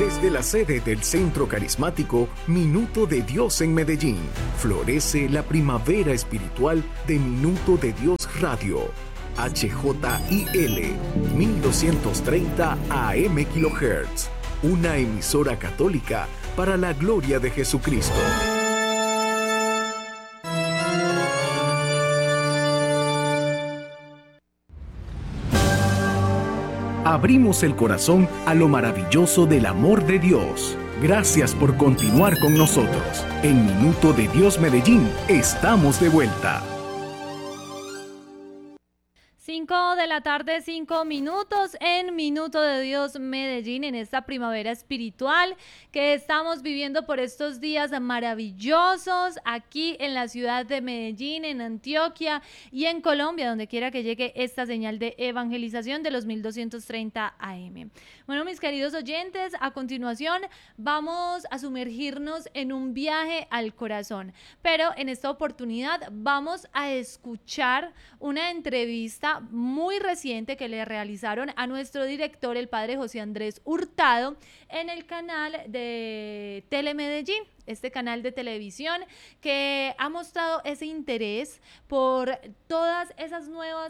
Desde la sede del Centro Carismático Minuto de Dios en Medellín, florece la primavera espiritual de Minuto de Dios Radio. HJIL 1230 AM kHz. Una emisora católica para la gloria de Jesucristo. Abrimos el corazón a lo maravilloso del amor de Dios. Gracias por continuar con nosotros. En Minuto de Dios Medellín, estamos de vuelta. 5 de la tarde, 5 minutos en Minuto de Dios Medellín, en esta primavera espiritual que estamos viviendo por estos días maravillosos aquí en la ciudad de Medellín, en Antioquia y en Colombia, donde quiera que llegue esta señal de evangelización de los 1230 AM. Bueno, mis queridos oyentes, a continuación vamos a sumergirnos en un viaje al corazón, pero en esta oportunidad vamos a escuchar una entrevista muy reciente que le realizaron a nuestro director, el padre José Andrés Hurtado, en el canal de Telemedellín, este canal de televisión que ha mostrado ese interés por todas esas nuevas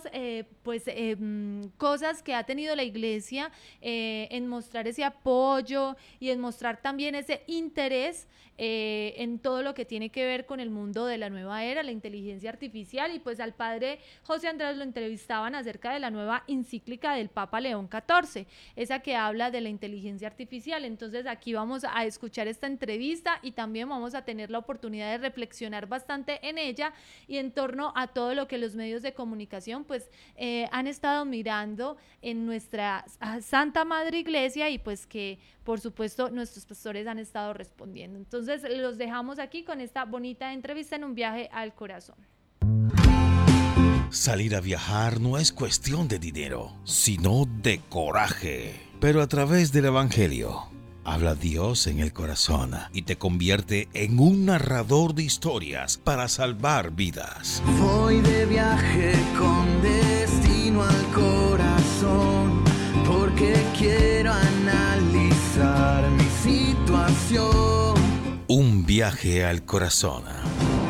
cosas que ha tenido la iglesia, en mostrar ese apoyo y en mostrar también ese interés en todo lo que tiene que ver con el mundo de la nueva era, la inteligencia artificial. Y pues al padre José Andrés lo entrevistaban acerca de la nueva encíclica del Papa León XIV, esa que habla de la inteligencia artificial. Entonces aquí vamos a escuchar esta entrevista y también vamos a tener la oportunidad de reflexionar bastante en ella y en torno a todo lo que los medios de comunicación pues han estado mirando en nuestra Santa Madre Iglesia, y pues que por supuesto nuestros pastores han estado respondiendo. Entonces los dejamos aquí con esta bonita entrevista en un viaje al corazón. Salir a viajar no es cuestión de dinero, sino de coraje. Pero a través del Evangelio, habla Dios en el corazón y te convierte en un narrador de historias para salvar vidas. Voy de viaje con destino al corazón, porque quiero analizar mi situación. Un viaje al corazón.